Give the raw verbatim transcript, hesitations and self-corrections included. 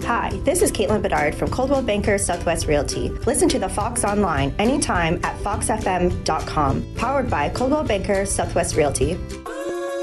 Hi, this is Caitlin Bedard from Coldwell Banker Southwest Realty. Listen to the Fox online anytime at fox f m dot com. Powered by Coldwell Banker Southwest Realty.